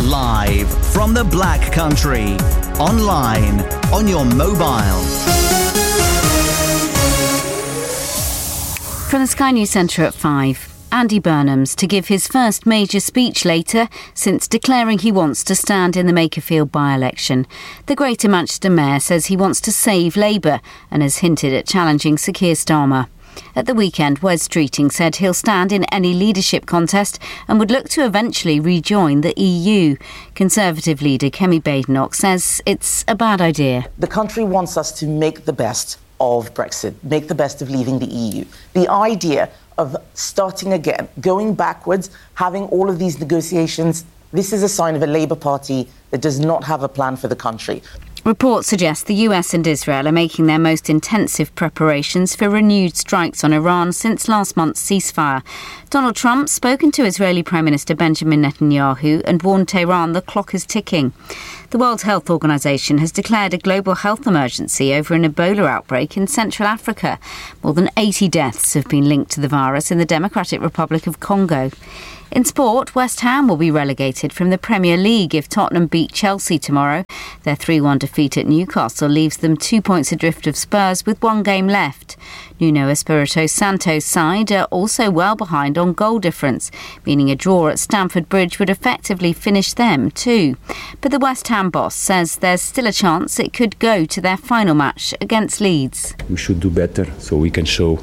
Live from the Black Country. Online, on your mobile. From the Sky News Centre at 5. Andy Burnham's to give his first major speech later since declaring he wants to stand in the Makerfield by-election. The Greater Manchester Mayor says he wants to save Labour and has hinted at challenging Sir Keir Starmer. At the weekend, Wes Streeting said he'll stand in any leadership contest and would look to eventually rejoin the EU. Conservative leader Kemi Badenoch says it's a bad idea. The country wants us to make the best of Brexit, make the best of leaving the EU. The idea of starting again, going backwards, having all of these negotiations, this is a sign of a Labour Party that does not have a plan for the country. Reports suggest the US and Israel are making their most intensive preparations for renewed strikes on Iran since last month's ceasefire. Donald Trump's spoken to Israeli Prime Minister Benjamin Netanyahu and warned Tehran the clock is ticking. The World Health Organization has declared a global health emergency over an Ebola outbreak in Central Africa. More than 80 deaths have been linked to the virus in the Democratic Republic of Congo. In sport, West Ham will be relegated from the Premier League if Tottenham beat Chelsea tomorrow. Their 3-1 defeat at Newcastle leaves them 2 points adrift of Spurs with 1 game left. Nuno Espirito Santo's side are also well behind on goal difference, meaning a draw at Stamford Bridge would effectively finish them too. But the West Ham boss says there's still a chance it could go to their final match against Leeds. We should do better so we can show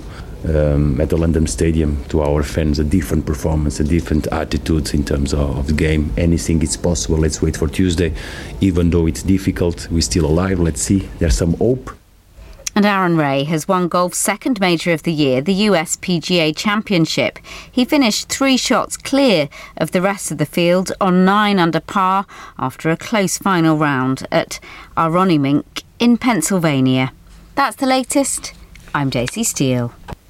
at the London Stadium to our fans a different performance, a different attitude in terms of the game. Anything is possible. Let's wait for Tuesday. Even though it's difficult, we're still alive. Let's see. There's some hope. And Aaron Ray has won golf's second major of the year, the US PGA Championship. He finished 3 shots clear of the rest of the field on 9 under par after a close final round at Aronimink in Pennsylvania. That's the latest. I'm Daisy Steele.